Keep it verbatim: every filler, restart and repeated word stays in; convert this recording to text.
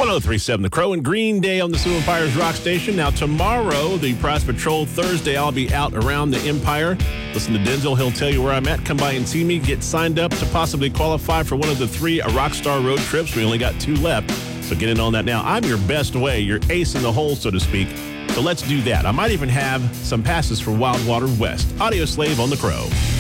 oh three point seven The Crow and Green Day on the Sioux Empire's Rock Station. Now, tomorrow, the Prize Patrol Thursday, I'll be out around the Empire. Listen to Denzel. He'll tell you where I'm at. Come by and see me. Get signed up to possibly qualify for one of the three Rockstar road trips. We only got two left, so get in on that now. I'm your best way, your ace in the hole, so to speak. So let's do that. I might even have some passes for Wildwater West. Audio Slave on The Crow.